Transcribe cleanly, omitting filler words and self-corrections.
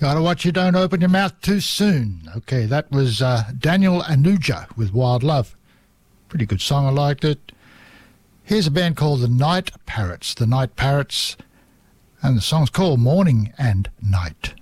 Gotta watch you don't open your mouth too soon. Okay, that was Daniel Anuja with Wild Love. Pretty good song, I liked it. Here's a band called the Night Parrots. The Night Parrots, and the song's called Morning and Night.